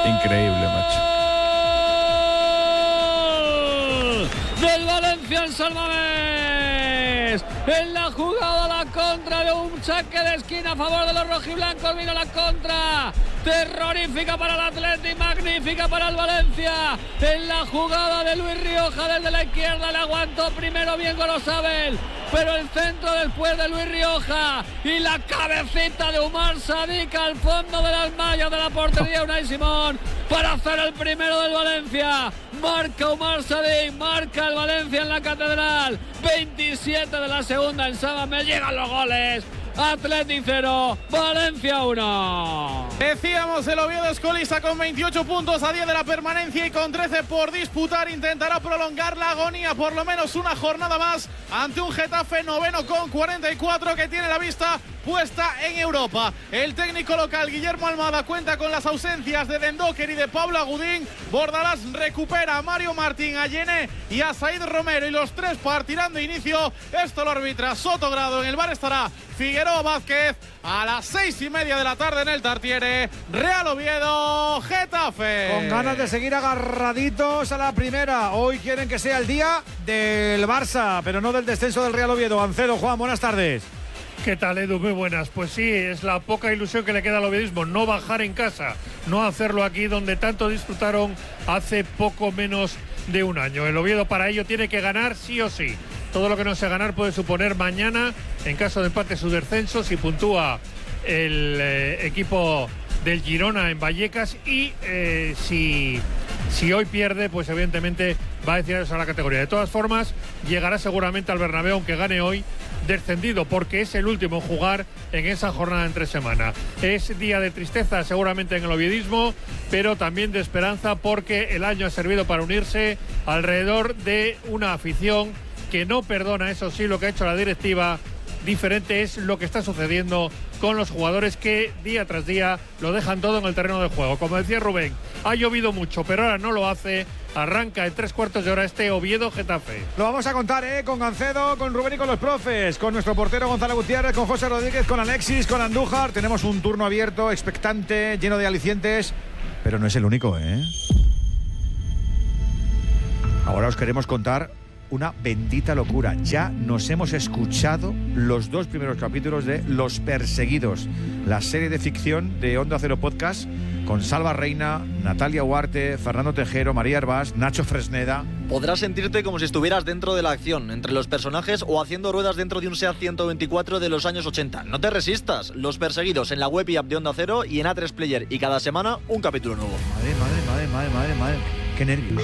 Increíble, macho. Del Valencia en San Mamés. En la jugada, la contra de un saque de esquina a favor de los rojiblancos. Vino la contra. Terrorífica para el Atleti, magnífica para el Valencia. En la jugada de Luis Rioja desde la izquierda, le aguantó primero bien Gorosabel, pero el centro después de Luis Rioja y la cabecita de Umar Sadik al fondo de las mallas de la portería Unai Simón para hacer el primero del Valencia. Marca Umar Sadik, marca el Valencia en la Catedral. 27 de la segunda en Sábame, llegan los goles. Atleti 0, Valencia 1. Decíamos, el Oviedo es colista con 28 puntos a 10 de la permanencia y con 13 por disputar. Intentará prolongar la agonía por lo menos una jornada más ante un Getafe noveno con 44 que tiene la vista puesta en Europa. El técnico local Guillermo Almada cuenta con las ausencias de Dendoker y de Pablo Agudín. Bordalás recupera a Mario Martín, a Yené y a Said Romero, y los tres partirán de inicio. Esto lo arbitra Sotogrado. En el bar estará Figueroa Vázquez. A las 6:30 de la tarde en el Tartiere, Real Oviedo, Getafe. Con ganas de seguir agarraditos a la primera. Hoy quieren que sea el día del Barça, pero no del descenso del Real Oviedo. Ancedo, Juan, buenas tardes. ¿Qué tal, Edu? Muy buenas. Pues sí, es la poca ilusión que le queda al oviedismo, no bajar en casa, no hacerlo aquí donde tanto disfrutaron hace poco menos de un año. El Oviedo para ello tiene que ganar sí o sí. Todo lo que no sea ganar puede suponer mañana, en caso de empate, su descenso, si puntúa el equipo del Girona en Vallecas, y si hoy pierde, pues evidentemente va a descendir a la categoría. De todas formas, llegará seguramente al Bernabéu, aunque gane hoy, descendido, porque es el último en jugar en esa jornada entre semana. Es día de tristeza seguramente en el oviedismo, pero también de esperanza, porque el año ha servido para unirse alrededor de una afición que no perdona, eso sí, lo que ha hecho la directiva. Diferente es lo que está sucediendo con los jugadores, que día tras día lo dejan todo en el terreno de juego. Como decía Rubén, ha llovido mucho, pero ahora no lo hace. Arranca en 3/4 de hora este Oviedo-Getafe. Lo vamos a contar, con Gancedo, con Rubén y con los profes, con nuestro portero Gonzalo Gutiérrez, con José Rodríguez, con Alexis, con Andújar. Tenemos un turno abierto, expectante, lleno de alicientes, pero no es el único, Ahora os queremos contar una bendita locura. Ya nos hemos escuchado los 2 primeros capítulos de Los Perseguidos, la serie de ficción de Onda Cero Podcast, con Salva Reina, Natalia Huarte, Fernando Tejero, María Hervás, Nacho Fresneda. Podrás sentirte como si estuvieras dentro de la acción, entre los personajes, o haciendo ruedas dentro de un SEAT 124 de los años 80. No te resistas. Los Perseguidos en la web y app de Onda Cero y en A3 Player, y cada semana un capítulo nuevo. Madre. Qué nervios.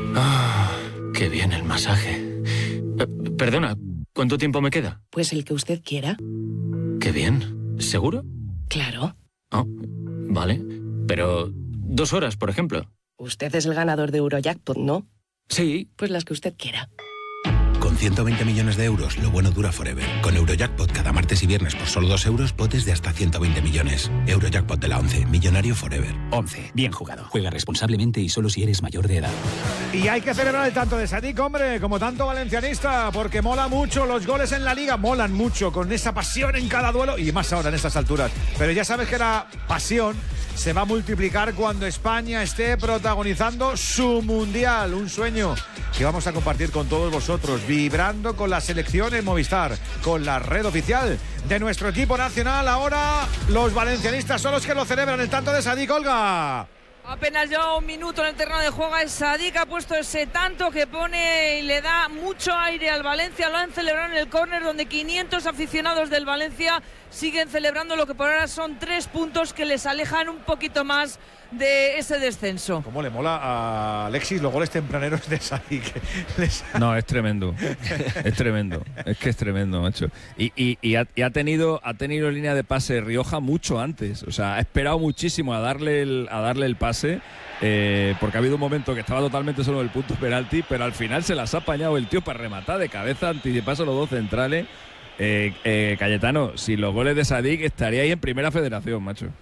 Qué bien el masaje. Perdona, ¿cuánto tiempo me queda? Pues el que usted quiera. Qué bien. ¿Seguro? Claro. Oh, vale. Pero 2 horas, por ejemplo. Usted es el ganador de Eurojackpot, ¿no? Sí. Pues las que usted quiera. Con 120 millones de euros, lo bueno dura forever. Con Eurojackpot cada martes y viernes por solo 2 euros, potes de hasta 120 millones. Eurojackpot de la 11, millonario forever. 11, bien jugado. Juega responsablemente y solo si eres mayor de edad. Y hay que celebrar el tanto de Sadik, hombre, como tanto valencianista, porque mola mucho, los goles en la Liga molan mucho, con esa pasión en cada duelo, y más ahora en estas alturas. Pero ya sabes que la pasión se va a multiplicar cuando España esté protagonizando su Mundial, un sueño que vamos a compartir con todos vosotros, vibrando con la selección en Movistar, con la red oficial de nuestro equipo nacional. Ahora los valencianistas son los que lo celebran, el tanto de Sadik. Olga. Apenas lleva un minuto en el terreno de juego. Sadik ha puesto ese tanto que pone y le da mucho aire al Valencia. Lo han celebrado en el córner, donde 500 aficionados del Valencia siguen celebrando lo que por ahora son 3 puntos que les alejan un poquito más de ese descenso. ¿Cómo le mola a Alexis los goles tempraneros de Sadik? No, es tremendo. Es tremendo. Es que es tremendo, macho. Y ha tenido línea de pase Rioja mucho antes. O sea, ha esperado muchísimo a darle el pase. Porque ha habido un momento que estaba totalmente solo en el punto penalti, pero al final se las ha apañado el tío para rematar de cabeza, antipaso los 2 centrales. Cayetano, si los goles de Sadik estaría ahí en primera federación, macho.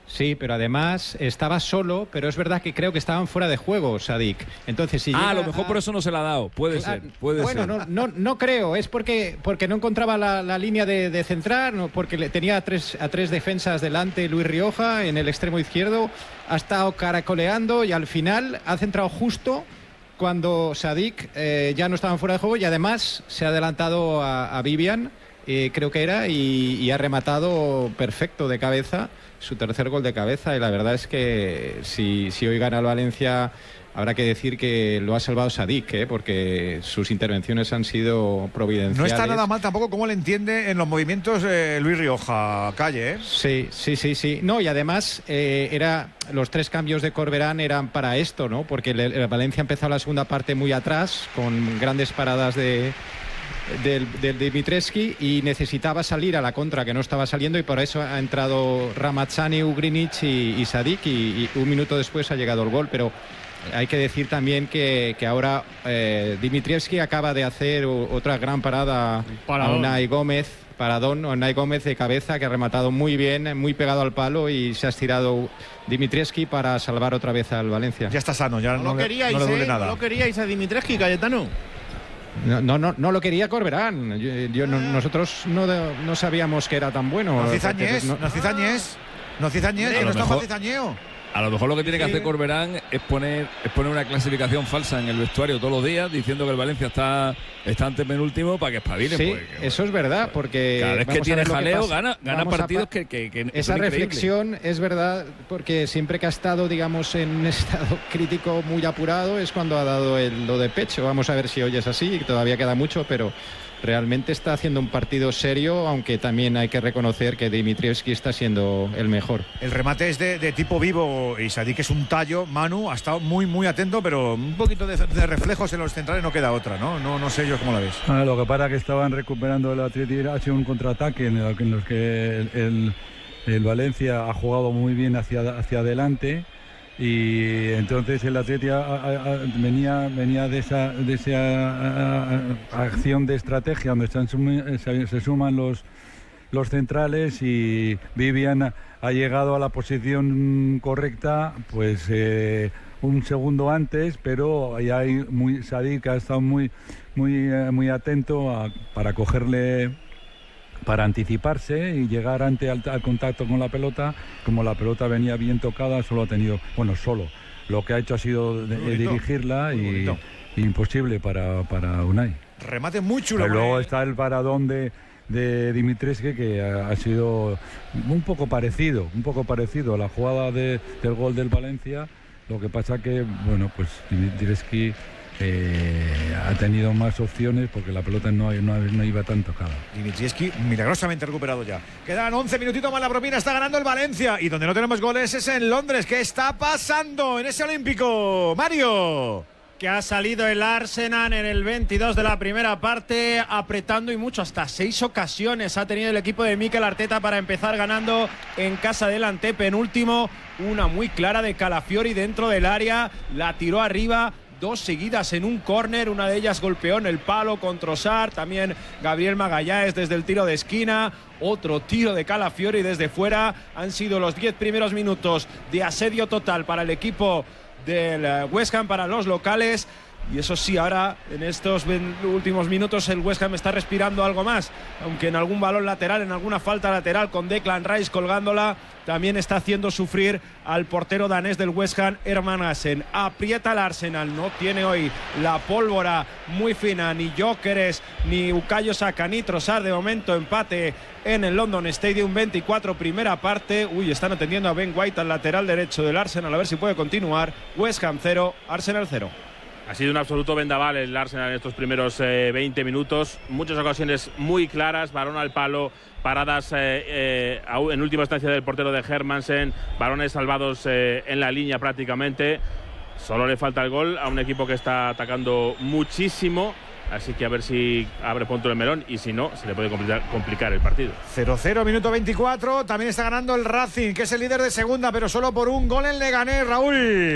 Sí, pero además estaba solo, pero es verdad que creo que estaban fuera de juego, Sadik. Entonces, si a lo mejor por eso no se la ha dado. Puede ser. Bueno, no creo. Es porque no encontraba la línea de centrar, no, porque tenía a tres defensas delante Luis Rioja en el extremo izquierdo. Ha estado caracoleando y al final ha centrado justo cuando Sadik ya no estaban fuera de juego y además se ha adelantado a Vivian, creo que era, y ha rematado perfecto de cabeza. Su tercer gol de cabeza, y la verdad es que si hoy gana el Valencia habrá que decir que lo ha salvado Sadik, porque sus intervenciones han sido providenciales. No está nada mal tampoco como le entiende en los movimientos Luis Rioja, Calle. Sí. No, y además los 3 cambios de Corberán eran para esto, ¿no? Porque el Valencia ha empezado la segunda parte muy atrás, con grandes paradas del Dimitrescu, y necesitaba salir a la contra, que no estaba saliendo, y por eso ha entrado Ramazzani, Ugrinic y Sadik, y un minuto después ha llegado el gol. Pero hay que decir también que ahora Dimitrievski acaba de hacer otra gran parada a Unai Gómez. Unai Gómez de cabeza, que ha rematado muy bien, muy pegado al palo, y se ha estirado Dimitrievski para salvar otra vez al Valencia. Ya está sano, ya no le duele nada. ¿No lo queríais a Dimitrievski, Cayetano? No lo quería Corberán. Nosotros no sabíamos que era tan bueno. No cizañés, que no está para cizañeo. A lo mejor lo que tiene que hacer Corberán es poner una clasificación falsa en el vestuario todos los días, diciendo que el Valencia está ante penúltimo para que espabilen. Sí, eso es verdad, porque cada vez que tiene jaleo gana partidos que esa reflexión es verdad, porque siempre que ha estado, digamos, en un estado crítico muy apurado es cuando ha dado lo de pecho. Vamos a ver si hoy es así, todavía queda mucho, pero realmente está haciendo un partido serio, aunque también hay que reconocer que Dimitrievski está siendo el mejor. El remate es de tipo vivo, y Sadik es un tallo. Manu ha estado muy, muy atento, pero un poquito de reflejos en los centrales no queda otra, ¿no? No sé yo cómo la ves. Lo que pasa es que estaban recuperando el Atleti, ha sido un contraataque en los que el Valencia ha jugado muy bien hacia adelante. Y entonces el Atleti venía de esa acción de estrategia donde se suman los centrales, y Vivian ha llegado a la posición correcta pues un segundo antes, pero ya hay Sadik ha estado muy atento para cogerle, para anticiparse y llegar al contacto con la pelota. Como la pelota venía bien tocada, lo que ha hecho ha sido dirigirla, y imposible para Unai. Remate muy chulo. Pero luego está el paradón de Dimitrievski, que ha sido un poco parecido a la jugada del gol del Valencia. Lo que pasa que, Dimitrievski ha tenido más opciones porque la pelota no iba tan tocada. Dimitrievski milagrosamente recuperado ya. Quedan 11 minutitos más, la propina, está ganando el Valencia, y donde no tenemos goles es en Londres. ¿Qué está pasando en ese Olímpico, Mario? Que ha salido el Arsenal en el 22 de la primera parte, apretando y mucho, hasta 6 ocasiones ha tenido el equipo de Mikel Arteta para empezar ganando en casa del antepenúltimo. Una muy clara de Calafiori dentro del área, la tiró arriba. 2 seguidas en un córner, una de ellas golpeó en el palo con Trossard, también Gabriel Magallanes desde el tiro de esquina, otro tiro de Calafiori desde fuera. Han sido los 10 primeros minutos de asedio total para el equipo del West Ham, para los locales. Y eso sí, ahora en estos últimos minutos el West Ham está respirando algo más, aunque en algún balón lateral, en alguna falta lateral con Declan Rice colgándola, también está haciendo sufrir al portero danés del West Ham, Herman Asen. Aprieta el Arsenal, no tiene hoy la pólvora muy fina, ni Gyökeres, ni Bukayo Saka, ni Trossard. De momento empate en el London Stadium, 24 primera parte. Están atendiendo a Ben White, al lateral derecho del Arsenal, a ver si puede continuar. West Ham 0, Arsenal 0. Ha sido un absoluto vendaval el Arsenal en estos primeros 20 minutos. Muchas ocasiones muy claras, balón al palo, paradas en última instancia del portero de Hermansen, balones salvados en la línea prácticamente. Solo le falta el gol a un equipo que está atacando muchísimo. Así que a ver si abre pronto el melón, y si no, se le puede complicar el partido. 0-0, minuto 24. También está ganando el Racing, que es el líder de segunda, pero solo por un gol en Leganés, Raúl.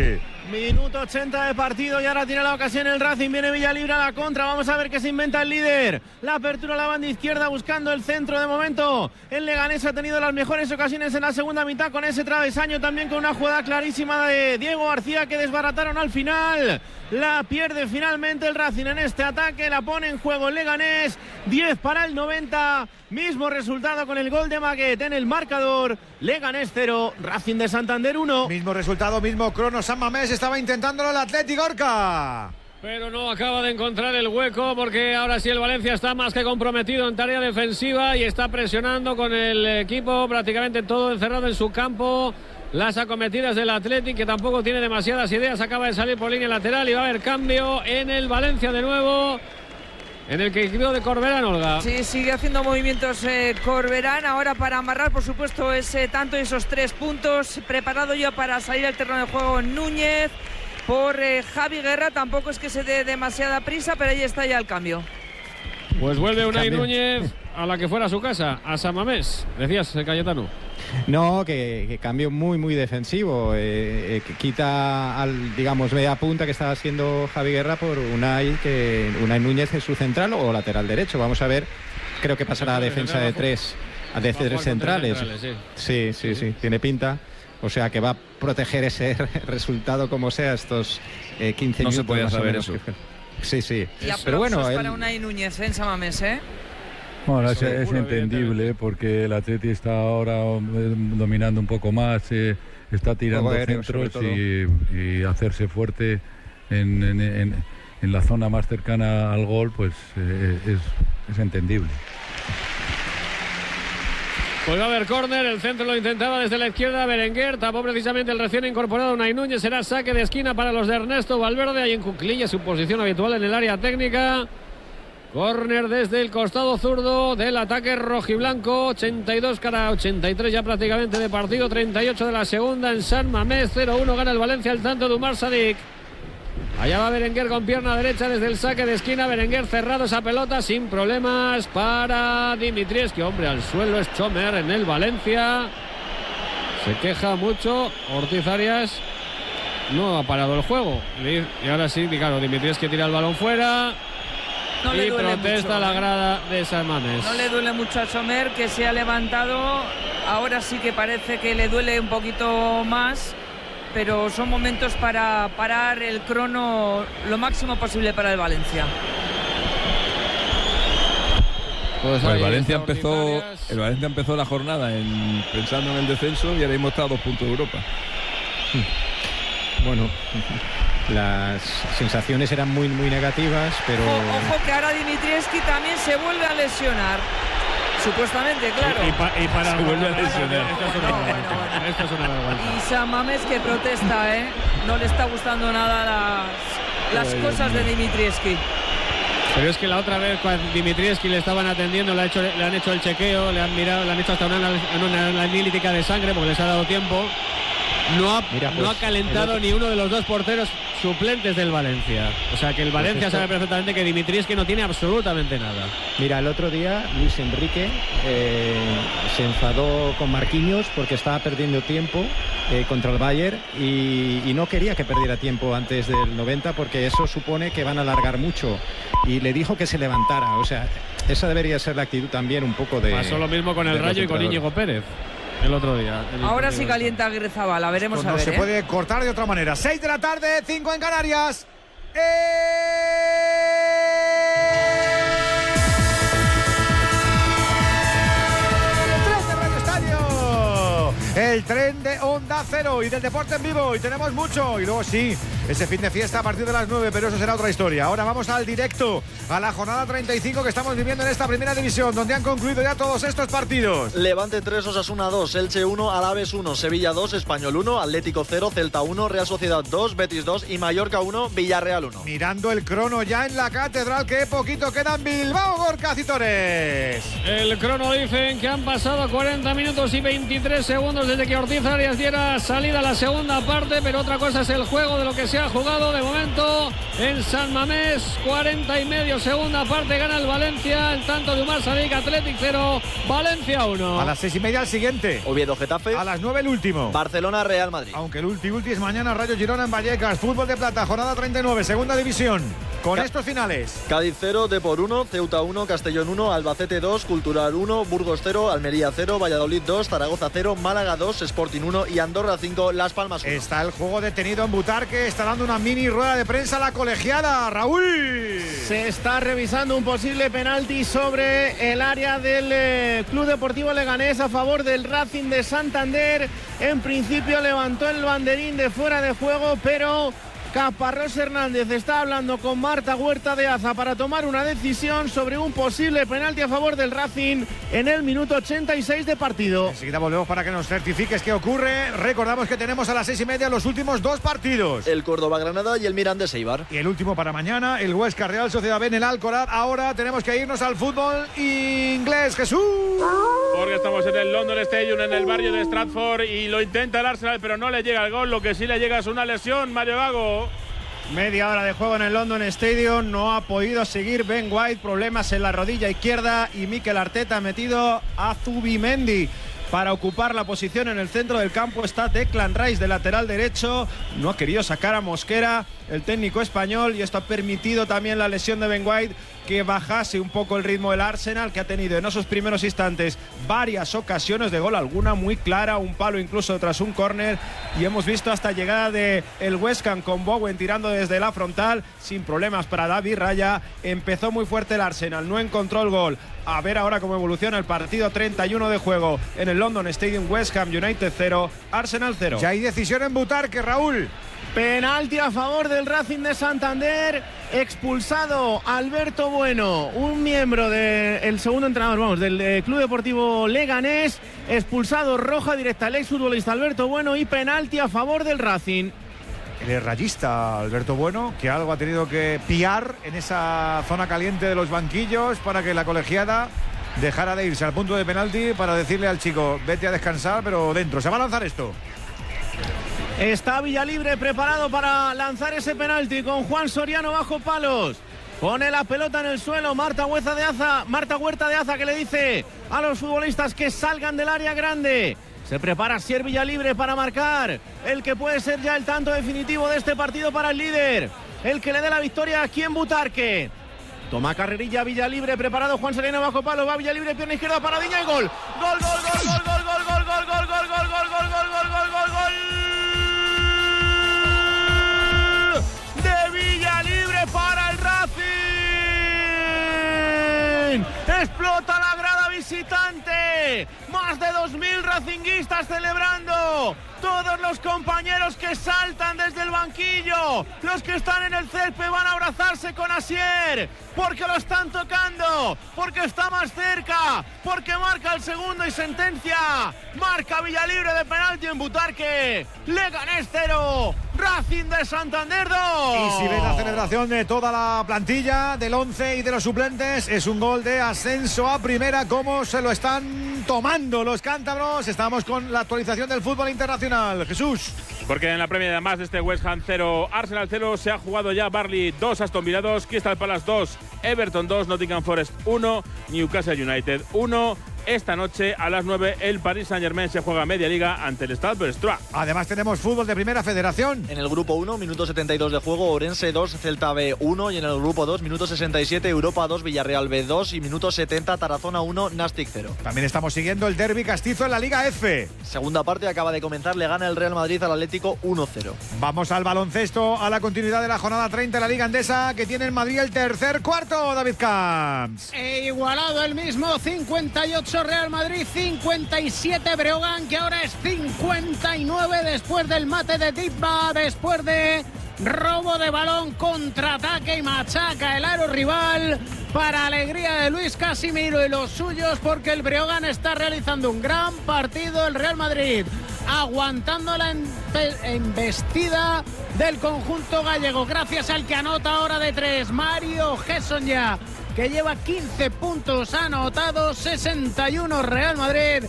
Minuto 80 de partido y ahora tiene la ocasión el Racing. Viene Villalibre a la contra. Vamos a ver qué se inventa el líder. La apertura a la banda izquierda buscando el centro de momento. El Leganés ha tenido las mejores ocasiones en la segunda mitad con ese travesaño, también con una jugada clarísima de Diego García que desbarataron al final. La pierde finalmente el Racing en este ataque. La pone en juego el Leganés. 10 para el 90. Mismo resultado con el gol de Maguet en el marcador. Leganés 0, Racing de Santander 1. Mismo resultado, mismo crono. San Mamés estaba intentándolo el Athletic Gorka. Pero no acaba de encontrar el hueco porque ahora sí el Valencia está más que comprometido en tarea defensiva y está presionando con el equipo prácticamente todo encerrado en su campo. Las acometidas del Athletic, que tampoco tiene demasiadas ideas, acaba de salir por línea lateral y va a haber cambio en el Valencia de nuevo. En el que equipo de Corberán, Olga. Sí, sigue haciendo movimientos Corberán ahora para amarrar, por supuesto, ese tanto y esos 3 puntos. Preparado ya para salir al terreno de juego Núñez por Javi Guerra. Tampoco es que se dé demasiada prisa, pero ahí está ya el cambio. Pues vuelve Unai Núñez a la que fuera a su casa, a San Mamés. Decías, Cayetano. No, que cambio muy defensivo. Que quita al, digamos, media punta que estaba haciendo Javi Guerra por Unai Núñez en su central o lateral derecho. Vamos a ver, creo que pasará a defensa de tres centrales. Sí, tiene pinta. O sea que va a proteger ese resultado como sea estos 15 minutos. No se podía saber eso. Sí. Y pero bueno, para Unai Núñez en San Mamés, ¿eh? Bueno, es entendible porque el Atleti está ahora dominando un poco más, está tirando centros y hacerse fuerte en la zona más cercana al gol, pues es entendible. Pues va a haber córner, el centro lo intentaba desde la izquierda Berenguer, tapó precisamente el recién incorporado Unai Núñez, será saque de esquina para los de Ernesto Valverde, ahí en Cuclilla, su posición habitual en el área técnica. Córner desde el costado zurdo del ataque rojiblanco, 82 cara 83 ya prácticamente de partido, 38 de la segunda en San Mamés, 0-1 gana el Valencia el tanto de Umar Sadik. Allá va Berenguer con pierna derecha desde el saque de esquina, Berenguer cerrado esa pelota sin problemas para Dimitrievski, hombre al suelo es Chomer en el Valencia, se queja mucho Ortiz Arias, no ha parado el juego y ahora sí, claro, Dimitrievski tira el balón fuera. No le duele protesta mucho, la grada de San Mamés. No le duele mucho a Chomer, que se ha levantado. Ahora sí que parece que le duele un poquito más, pero son momentos para parar el crono lo máximo posible para el Valencia. Pues el Valencia empezó la jornada pensando en el descenso y ahora mismo está a 2 puntos de Europa. Bueno, las sensaciones eran muy negativas, pero... Ojo que ahora Dimitrievski también se vuelve a lesionar. Supuestamente, claro. Y para se vuelve a lesionar. Esto es una vergüenza. Y San Mamés que protesta, no le está gustando nada las cosas de Dimitrievski. Pero es que la otra vez cuando Dimitrievski le estaban atendiendo, le han hecho el chequeo, le han mirado, le han hecho hasta una analítica de sangre porque les ha dado tiempo. No ha calentado ni uno de los 2 porteros suplentes del Valencia. O sea que el Valencia sabe perfectamente que Dimitrievski no tiene absolutamente nada. Mira, el otro día Luis Enrique se enfadó con Marquinhos porque estaba perdiendo tiempo contra el Bayern y no quería que perdiera tiempo antes del 90 porque eso supone que van a alargar mucho. Y le dijo que se levantara. O sea, esa debería ser la actitud también un poco de... Pasó lo mismo con el Rayo y con Íñigo Pérez. El otro día. Ahora sí calienta Aguirre Zabala, veremos Esto a no ver. Se puede cortar de otra manera. 6 de la tarde, 5 en Canarias. El tren de Onda Cero y del deporte en vivo, y tenemos mucho. Y luego sí, ese fin de fiesta a partir de las 9, pero eso será otra historia. Ahora vamos al directo, a la jornada 35 que estamos viviendo en esta primera división, donde han concluido ya todos estos partidos. Levante 3, Osasuna 2, Elche 1, Alavés 1, Sevilla 2, Español 1, Atlético 0, Celta 1, Real Sociedad 2, Betis 2 y Mallorca 1, Villarreal 1. Mirando el crono ya en la catedral, que poquito queda en Bilbao, Gorka Citores. El crono dicen que han pasado 40 minutos y 23 segundos desde que Ortiz Arias diera salida a la segunda parte, pero otra cosa es el juego de lo que se ha jugado de momento en San Mamés. 40 y medio, segunda parte, gana el Valencia. El tanto de Umar Sadik, Athletic 0, Valencia 1. A las 6:30 el siguiente. Oviedo Getafe. A las 9 el último. Barcelona Real Madrid. Aunque el último es mañana, Rayo Girona en Vallecas. Fútbol de plata, jornada 39, segunda división. Con estos finales: Cádiz 0, Depor 1, Ceuta 1, Castellón 1, Albacete 2, Cultural 1, Burgos 0, Almería 0, Valladolid 2, Zaragoza 0, Málaga 2, Sporting 1 y Andorra 5, Las Palmas 1. Está el juego detenido en Butarque, está dando una mini rueda de prensa a la colegiada. Raúl. Se está revisando un posible penalti sobre el área del Club Deportivo Leganés a favor del Racing de Santander. En principio levantó el banderín de fuera de juego, pero Caparrós Hernández está hablando con Marta Huerta de Aza para tomar una decisión sobre un posible penalti a favor del Racing en el minuto 86 de partido. Enseguida volvemos para que nos certifiques qué ocurre. Recordamos que tenemos a las 6:30 los últimos dos partidos: el Córdoba-Granada y el Mirandés Eibar. Y el último para mañana, el Huesca Real Sociedad B en el Alcoraz. Ahora tenemos que irnos al fútbol inglés, Jesús. Porque estamos en el London Stadium, en el barrio de Stratford, y lo intenta el Arsenal, pero no le llega el gol. Lo que sí le llega es una lesión, Mario Gago. Media hora de juego en el London Stadium, no ha podido seguir Ben White, problemas en la rodilla izquierda, y Mikel Arteta ha metido a Zubimendi para ocupar la posición en el centro del campo. Está Declan Rice de lateral derecho, no ha querido sacar a Mosquera, el técnico español, y esto ha permitido también la lesión de Ben White, que bajase un poco el ritmo del Arsenal, que ha tenido en esos primeros instantes varias ocasiones de gol, alguna muy clara, un palo incluso tras un córner, y hemos visto hasta llegada de el West Ham con Bowen tirando desde la frontal sin problemas para David Raya. Empezó muy fuerte el Arsenal, no encontró el gol. A ver ahora cómo evoluciona el partido. 31 de juego en el London Stadium. West Ham United 0, Arsenal 0. Ya hay decisión en Butarque, Raúl. Penalti a favor del Racing de Santander. Expulsado Alberto Bueno, un miembro del segundo entrenador, del Club Deportivo Leganés. Expulsado, roja directa al exfutbolista Alberto Bueno, y penalti a favor del Racing. El rayista Alberto Bueno, que algo ha tenido que piar en esa zona caliente de los banquillos para que la colegiada dejara de irse al punto de penalti, para decirle al chico: vete a descansar, pero dentro. Se va a lanzar esto. Está Villalibre preparado para lanzar ese penalti con Juan Soriano bajo palos. Pone la pelota en el suelo Marta Huerta de Aza, que le dice a los futbolistas que salgan del área grande. Se prepara Sier Villalibre para marcar el que puede ser ya el tanto definitivo de este partido para el líder, el que le dé la victoria aquí en Butarque. Toma carrerilla Villalibre, preparado Juan Soriano bajo palo, va Villalibre, pierna izquierda, paradilla y gol. Gol, gol, gol, gol, gol, gol, gol, gol, gol, gol, gol, gol, gol, gol, gol, gol, gol, gol. De Villalibre para el Racing. Explota la grada visitante. Más de 2.000 racinguistas celebrando. Todos los compañeros que saltan desde el banquillo, los que están en el césped, van a abrazarse con Asier, porque lo están tocando, porque está más cerca, porque marca el segundo y sentencia. Marca Villalibre de penalti en Butarque. Leganés 0, Racing de Santander 2. Y si ves la celebración de toda la plantilla, del 11 y de los suplentes, es un gol de ascenso a primera. Cómo se lo están tomando los cántabros. Estamos con la actualización del fútbol internacional. Jesús. Porque en la Premier, además de este West Ham 0, Arsenal 0, se ha jugado ya Burnley 2, Aston Villa 2, Crystal Palace 2, Everton 2, Nottingham Forest 1, Newcastle United 1. Esta noche a las 9 el Paris Saint-Germain se juega media liga ante el Stade Brestois. Además tenemos fútbol de Primera Federación. En el grupo 1, minuto 72 de juego, Orense 2, Celta B 1. Y en el grupo 2, minuto 67, Europa 2, Villarreal B 2. Y minuto 70, Tarazona 1, Nastic 0. También estamos siguiendo el derbi castizo en la Liga F. Segunda parte acaba de comenzar, le gana el Real Madrid al Atlético 1-0. Vamos al baloncesto, a la continuidad de la jornada 30 de la Liga Endesa, que tiene en Madrid el tercer cuarto, David Camps. Igualado el mismo, 58 Real Madrid, 57 Breogán, que ahora es 59 después del mate de Dipa, después de robo de balón, contraataque y machaca el aro rival, para alegría de Luis Casimiro y los suyos, porque el Breogán está realizando un gran partido. El Real Madrid aguantando la embestida del conjunto gallego, gracias al que anota ahora de 3 Mario Gessonya, que lleva 15 puntos anotados. 61 Real Madrid,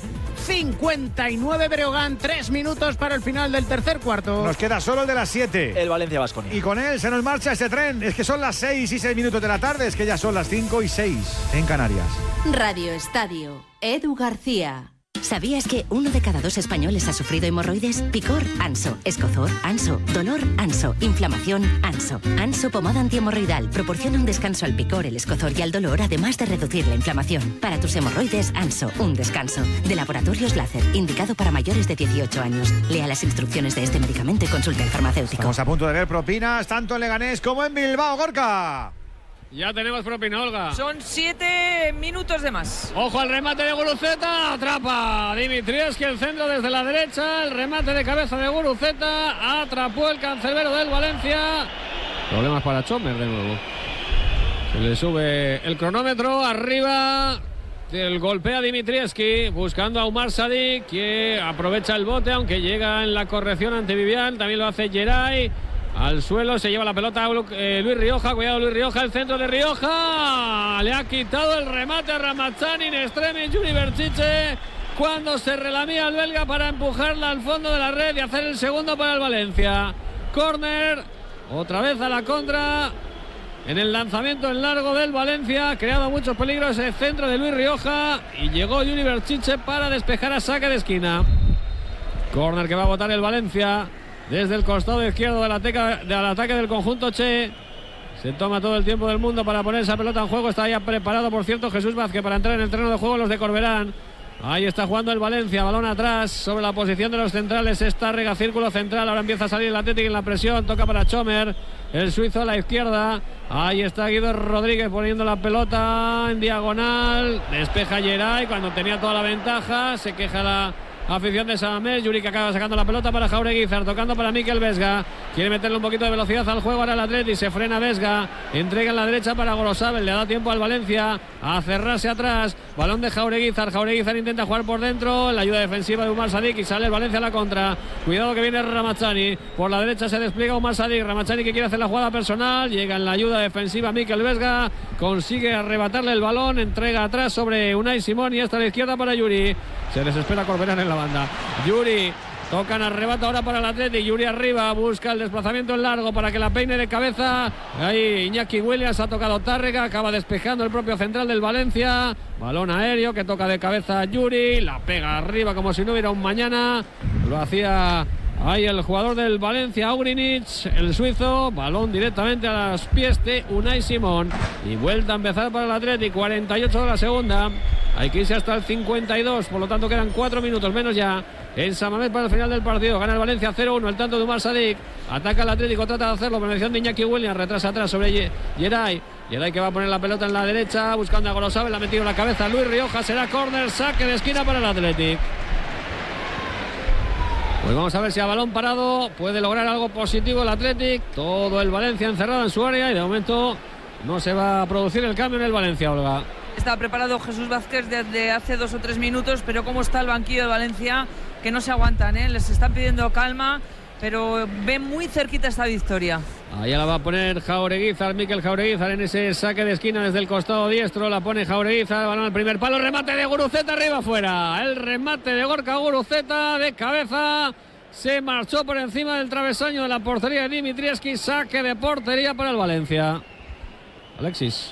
59 Breogán, 3 minutos para el final del tercer cuarto. Nos queda solo el de las 7. El Valencia-Baskonia. Y con él se nos marcha este tren. Es que son las 6 y 6 minutos de la tarde. Es que ya son las 5 y 6 en Canarias. Radio Estadio. Edu García. ¿Sabías que 1 de cada 2 españoles ha sufrido hemorroides? Picor, Anso. Escozor, Anso. Dolor, Anso. Inflamación, Anso. Anso pomada antihemorroidal proporciona un descanso al picor, el escozor y al dolor, además de reducir la inflamación. Para tus hemorroides, Anso, un descanso. De Laboratorios Láser, indicado para mayores de 18 años. Lea las instrucciones de este medicamento y consulte al farmacéutico. Estamos a punto de ver propinas tanto en Leganés como en Bilbao, Gorka. Ya tenemos propina, Olga. Son 7 minutos de más. Ojo al remate de Guruceta. Atrapa Dimitrievski el centro desde la derecha. El remate de cabeza de Guruceta. Atrapó el cancerbero del Valencia. Problemas para Chomer de nuevo. Se le sube el cronómetro. Arriba. El golpea Dimitrievski buscando a Umar Sadik, que aprovecha el bote, aunque llega en la corrección ante Vivian. También lo hace Geray. Al suelo se lleva la pelota Luis Rioja. Cuidado Luis Rioja, el centro de Rioja. Le ha quitado el remate a Ramazzani in extremis Yuri Berchiche cuando se relamía el belga para empujarla al fondo de la red y hacer el segundo para el Valencia. Córner, otra vez a la contra. En el lanzamiento en largo del Valencia ha creado muchos peligros el centro de Luis Rioja y llegó Yuri Berchiche para despejar a saque de esquina. Córner que va a botar el Valencia desde el costado izquierdo del ataque del conjunto Che. Se toma todo el tiempo del mundo para poner esa pelota en juego. Está ya preparado, por cierto, Jesús Vázquez para entrar en el terreno de juego los de Corberán. Ahí está jugando el Valencia, balón atrás sobre la posición de los centrales. Está Rega, círculo central, ahora empieza a salir el Atlético en la presión. Toca para Chomer, el suizo a la izquierda. Ahí está Guido Rodríguez poniendo la pelota en diagonal. Despeja Geray cuando tenía toda la ventaja. Se queja la afición de Samamés. Yuri que acaba sacando la pelota para Jaureguizar, tocando para Mikel Vesga. Quiere meterle un poquito de velocidad al juego ahora el Atleti. Se frena Vesga, entrega en la derecha para Gorosabel. Le da tiempo al Valencia a cerrarse atrás. Balón de Jaureguizar. Jaureguizar intenta jugar por dentro. La ayuda defensiva de Umar Sadik y sale el Valencia a la contra. Cuidado que viene Ramazzani. Por la derecha se despliega Umar Sadik. Ramazzani que quiere hacer la jugada personal. Llega en la ayuda defensiva Mikel Vesga. Consigue arrebatarle el balón. Entrega atrás sobre Unai Simón y hasta la izquierda para Yuri. Se desespera Corberán en la banda. Yuri, tocan arrebato ahora para el Atleti. Yuri arriba, busca el desplazamiento en largo para que la peine de cabeza. Ahí Iñaki Williams, ha tocado Tárrega, acaba despejando el propio central del Valencia. Balón aéreo que toca de cabeza Yuri, la pega arriba como si no hubiera un mañana. Lo hacía ahí el jugador del Valencia, Aurinic, el suizo. Balón directamente a los pies de Unai Simón. Y vuelta a empezar para el Atleti, 48 de la segunda. Hay que irse hasta el 52, por lo tanto quedan 4 minutos menos ya en Samamés para el final del partido. Gana el Valencia 0-1, el tanto de Umar Sadik. Ataca el Atlético, trata de hacerlo, prevención de Iñaki Williams, retrasa atrás sobre Geray. Geray que va a poner la pelota en la derecha, buscando a Gorosabel, la ha metido en la cabeza Luis Rioja, será córner, saque de esquina para el Atlético. Pues vamos a ver si a balón parado puede lograr algo positivo el Atlético. Todo el Valencia encerrado en su área y de momento no se va a producir el cambio en el Valencia, Olga. Está preparado Jesús Vázquez desde hace 2 o 3 minutos, pero cómo está el banquillo de Valencia, que no se aguantan, les están pidiendo calma, pero ven muy cerquita esta victoria. Allá la va a poner Jaureguizar, Mikel Jaureguizar en ese saque de esquina desde el costado diestro, la pone Jaureguizar, balón al primer palo, remate de Guruceta arriba afuera, el remate de Gorka Guruceta de cabeza, se marchó por encima del travesaño de la portería de Dimitrievski, saque de portería para el Valencia. Alexis.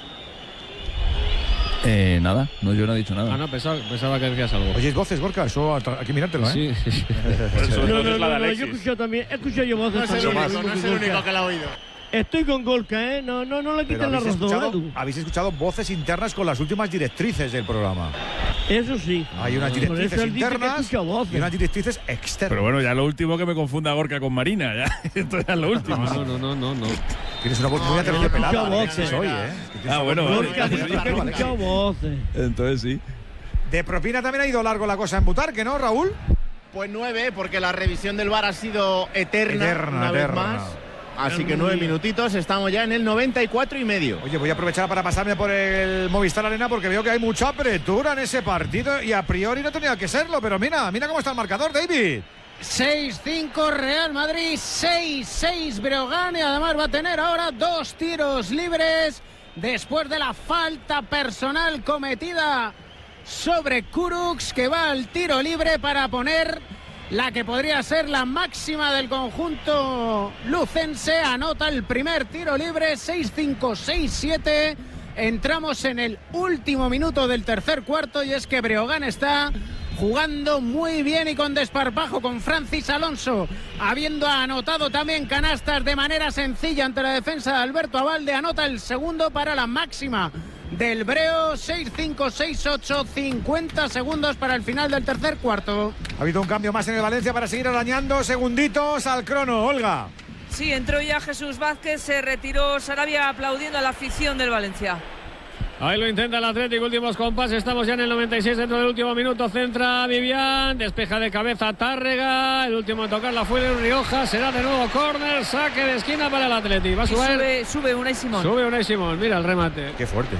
Nada, no, yo no he dicho nada. Ah, no, pensaba que decías algo. Oye, voces, Gorka, eso hay que mirártelo, ¿eh? Sí. No, yo he escuchado también. He escuchado yo voces. No es el único que la ha oído. Estoy con Gorka, ¿eh? No le quiten la razón. Habéis escuchado voces internas con las últimas directrices del programa. Eso sí. Hay unas directrices internas y unas directrices externas. Pero bueno, ya lo último que me confunda Gorka con Marina, ya. Esto ya es lo último. No. Tienes una voz muy aterciopelada hoy, ¿eh? Bueno. Gorka dice que he escuchado voces. Entonces sí. De propina también ha ido largo la cosa en Butarque, ¿no, Raúl? Pues 9, porque la revisión del VAR ha sido eterna una vez más. Así que 9 minutitos, estamos ya en el 94,5. Oye, voy a aprovechar para pasarme por el Movistar Arena porque veo que hay mucha apretura en ese partido y a priori no tenía que serlo, pero mira cómo está el marcador, David. 6-5 Real Madrid, 6-6 Breogán y además va a tener ahora 2 tiros libres después de la falta personal cometida sobre Kurucs, que va al tiro libre para poner la que podría ser la máxima del conjunto lucense. Anota el primer tiro libre, 6-5, 6-7. Entramos en el último minuto del tercer cuarto y es que Breogán está jugando muy bien y con desparpajo, con Francis Alonso habiendo anotado también canastas de manera sencilla ante la defensa de Alberto Abalde. Anota el segundo para la máxima del Breo, 6-5, 6-8, 50 segundos para el final del tercer cuarto. Ha habido un cambio más en el Valencia para seguir arañando segunditos al crono. Olga. Sí, entró ya Jesús Vázquez, se retiró Sarabia aplaudiendo a la afición del Valencia. Ahí lo intenta el Atlético, últimos compases, estamos ya en el 96 dentro del último minuto, centra Vivian, despeja de cabeza Tárrega, el último en tocarla fue Luis Rioja, será de nuevo córner, saque de esquina para el Atlético. Va a subir. Sube Unai Simón. Sube Unai Simón, mira el remate. Qué fuerte.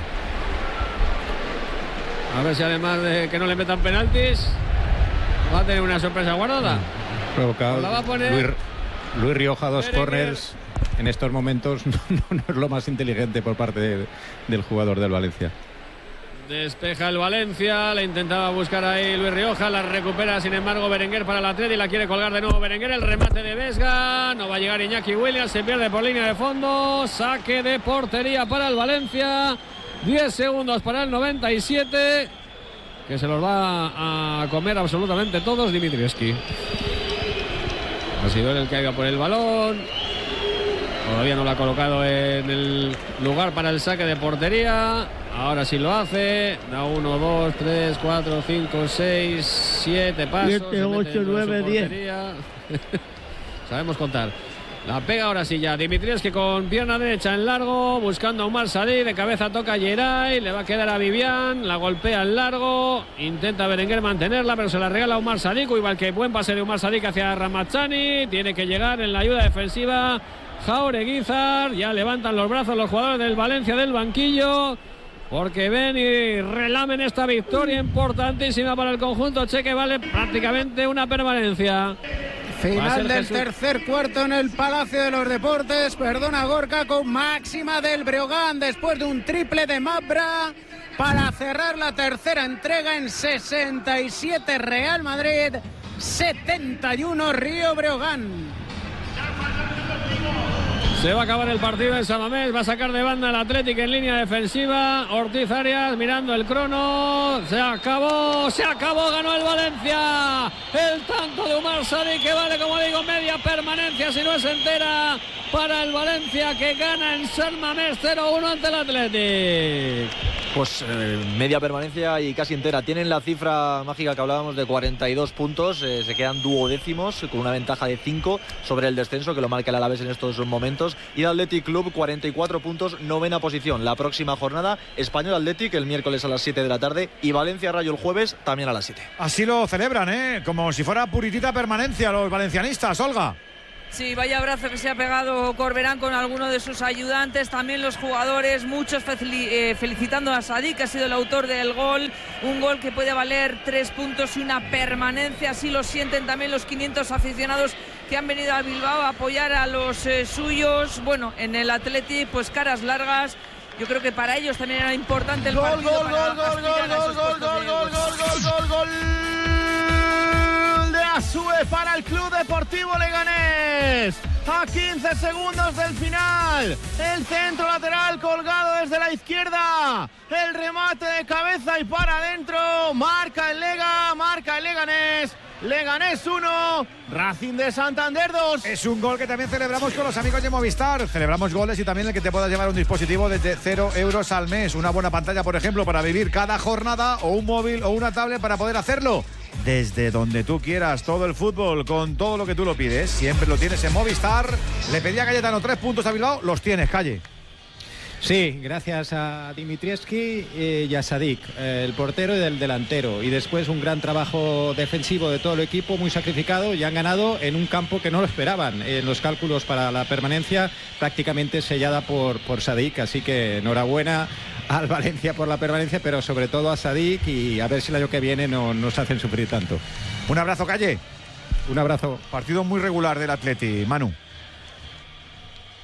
A ver si además de que no le metan penaltis, va a tener una sorpresa guardada. Provocado. La va a poner Luis Rioja, 2 corners. En estos momentos no es lo más inteligente por parte del jugador del Valencia. Despeja el Valencia, le intentaba buscar ahí Luis Rioja, la recupera sin embargo Berenguer para el Atleti, la quiere colgar de nuevo Berenguer, el remate de Vesga, no va a llegar Iñaki Williams, se pierde por línea de fondo, saque de portería para el Valencia, 10 segundos para el 97, que se los va a comer absolutamente todos Dimitrievski. Ha sido él el que ha ido por el balón. Todavía no lo ha colocado en el lugar para el saque de portería. Ahora sí lo hace. Da 1, 2, 3, 4, 5, 6, 7 pasos. 7, 8, 9, 10. Sabemos contar. La pega ahora sí ya Dimitrievski con pierna derecha en largo, buscando a Umar Sadí, de cabeza toca a Geray, le va a quedar a Vivian, la golpea en largo, intenta Berenguer mantenerla, pero se la regala a Umar Sadí, igual que buen pase de Umar Sadí hacia Ramazani, tiene que llegar en la ayuda defensiva Jaureguizar, ya levantan los brazos los jugadores del Valencia del banquillo, porque ven y relamen esta victoria importantísima para el conjunto cheque, vale prácticamente una permanencia. Final del tercer cuarto en el Palacio de los Deportes. Perdona Gorka, con máxima del Breogán después de un triple de Mabra para cerrar la tercera entrega en 67 Real Madrid, 71 Río Breogán. Se va a acabar el partido en San Mamés, va a sacar de banda el Atlético en línea defensiva. Ortiz Arias mirando el crono. Se acabó, ganó el Valencia. El tanto de Umar Sadí, que vale, como digo, media permanencia, si no es entera, para el Valencia, que gana en San Mamés 0-1 ante el Atlético. Pues media permanencia y casi entera. Tienen la cifra mágica que hablábamos de 42 puntos. Se quedan duodécimos con una ventaja de 5 sobre el descenso, que lo marca el Alavés en estos momentos. Y el Athletic Club 44 puntos, novena posición. La próxima jornada, Español Athletic el miércoles a las 7 de la tarde y Valencia Rayo el jueves también a las 7. Así lo celebran, como si fuera puritita permanencia los valencianistas, Olga. Sí, vaya abrazo que se ha pegado Corberán con alguno de sus ayudantes, también los jugadores, muchos felicitando a Sadí, que ha sido el autor del gol, un gol que puede valer 3 puntos y una permanencia, así lo sienten también los 500 aficionados que han venido a Bilbao a apoyar a los suyos. Bueno, en el Athletic, pues caras largas. Yo creo que para ellos también era importante el partido. Gol de Asue para el Club Deportivo Leganés. A 15 segundos del final, el centro lateral colgado desde la izquierda, el remate de cabeza y para adentro, marca el Leganés. Leganés 1, Racing de Santander 2. Es un gol que también celebramos con los amigos de Movistar. Celebramos goles y también el que te puedas llevar un dispositivo desde 0 euros al mes. Una buena pantalla, por ejemplo, para vivir cada jornada, o un móvil o una tablet para poder hacerlo desde donde tú quieras. Todo el fútbol con todo lo que tú lo pides. Siempre lo tienes en Movistar. Le pedía a Cayetano 3 puntos a Bilbao. Los tienes, Calle. Sí, gracias a Dimitrievski y a Sadik, el portero y del delantero. Y después un gran trabajo defensivo de todo el equipo, muy sacrificado, y han ganado en un campo que no lo esperaban. En los cálculos para la permanencia prácticamente sellada por Sadik, así que enhorabuena al Valencia por la permanencia, pero sobre todo a Sadik, y a ver si el año que viene no nos hacen sufrir tanto. Un abrazo, Calle. Un abrazo. Partido muy regular del Atleti, Manu.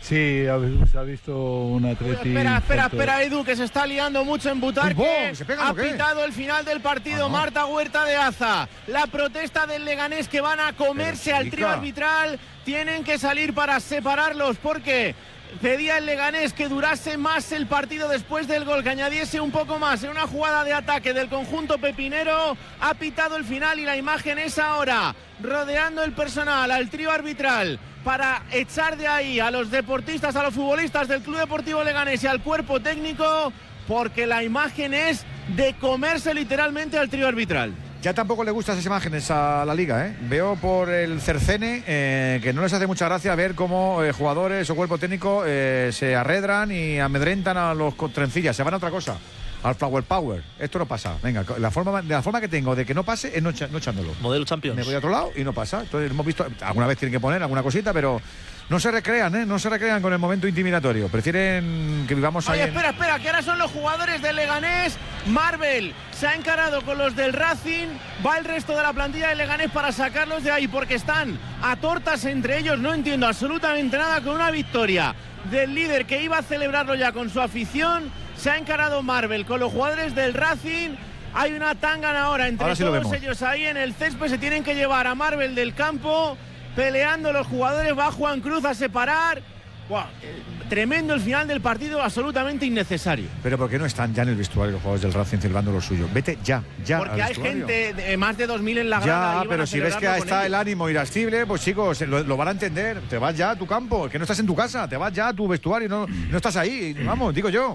Sí, se ha visto un Atleti... Espera, Edu, que se está liando mucho en Butarque. Ha pitado el final del partido Marta Huerta de Aza. La protesta del Leganés, que van a comerse al trío arbitral. Tienen que salir para separarlos porque pedía el Leganés que durase más el partido después del gol, que añadiese un poco más en una jugada de ataque del conjunto pepinero. Ha pitado el final y la imagen es ahora rodeando el personal al trío arbitral para echar de ahí a los deportistas, a los futbolistas del Club Deportivo Leganés y al cuerpo técnico, porque la imagen es de comerse literalmente al trío arbitral. Ya tampoco le gustan esas imágenes a la Liga, ¿eh? Veo por el Cercene que no les hace mucha gracia ver cómo jugadores o cuerpo técnico se arredran y amedrentan a los trencillas, se van a otra cosa, al Flower Power. Esto no pasa. Venga, la forma que tengo de que no pase es no echándolo. Modelo Champions. Me voy a otro lado y no pasa. Entonces hemos visto, alguna vez tienen que poner alguna cosita, pero no se recrean, ¿eh? No se recrean con el momento intimidatorio. Prefieren que vivamos ahí. Oye, espera, que ahora son los jugadores del Leganés. Marvel se ha encarado con los del Racing. Va el resto de la plantilla del Leganés para sacarlos de ahí, porque están a tortas entre ellos. No entiendo absolutamente nada con una victoria del líder que iba a celebrarlo ya con su afición. Se ha encarado Marvel con los jugadores del Racing. Hay una tangana ahora entre todos ellos ahí en el césped. Se tienen que llevar a Marvel del campo. Peleando los jugadores, va Juan Cruz a separar. Wow, tremendo el final del partido, absolutamente innecesario. Pero ¿por qué no están ya en el vestuario los jugadores del Racing celebrando lo suyo? Vete ya. Porque hay gente, más de 2.000 en la grada. Ya, pero si ves que está el ánimo irascible, pues chicos, lo van a entender. Te vas ya a tu campo, que no estás en tu casa, te vas ya a tu vestuario, no estás ahí, vamos, digo yo.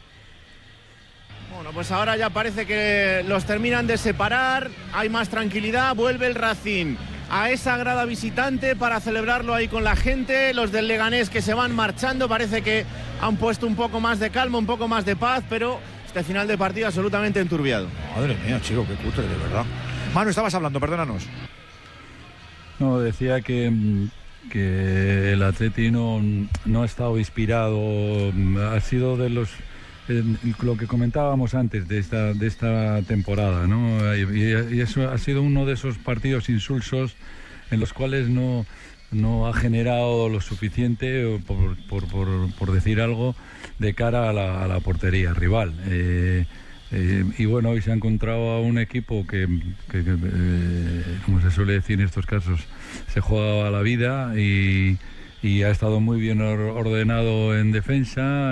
Bueno, pues ahora ya parece que los terminan de separar, hay más tranquilidad, vuelve el Racing a esa grada visitante para celebrarlo ahí con la gente. Los del Leganés que se van marchando, parece que han puesto un poco más de calma, un poco más de paz, pero este final de partido absolutamente enturbiado. Madre mía, chico, qué cutre, de verdad. Manu, estabas hablando, perdónanos. No, decía que el Atleti no ha estado inspirado, ha sido de los... lo que comentábamos antes de esta temporada, ¿no? Y eso ha sido uno de esos partidos insulsos en los cuales no ha generado lo suficiente, por decir algo, de cara a la portería rival. Y bueno, hoy se ha encontrado a un equipo que como se suele decir en estos casos, se juega a la vida y ha estado muy bien ordenado en defensa.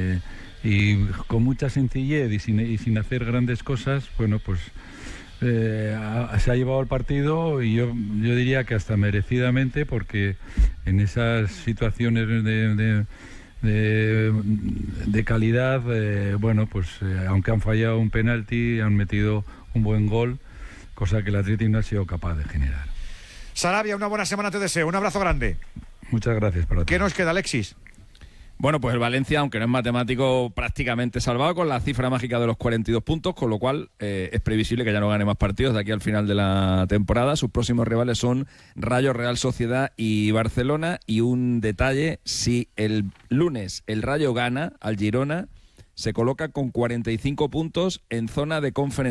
Y con mucha sencillez y sin hacer grandes cosas, bueno, pues se ha llevado el partido, y yo diría que hasta merecidamente, porque en esas situaciones de calidad, bueno, pues aunque han fallado un penalti, han metido un buen gol, cosa que el Atleti no ha sido capaz de generar. Sarabia, una buena semana te deseo, un abrazo grande. Muchas gracias para ti. ¿Qué nos queda, Alexis? Bueno, pues el Valencia, aunque no es matemático, prácticamente salvado con la cifra mágica de los 42 puntos, con lo cual es previsible que ya no gane más partidos de aquí al final de la temporada. Sus próximos rivales son Rayo, Real Sociedad y Barcelona. Y un detalle, si el lunes el Rayo gana al Girona, se coloca con 45 puntos en zona de Conference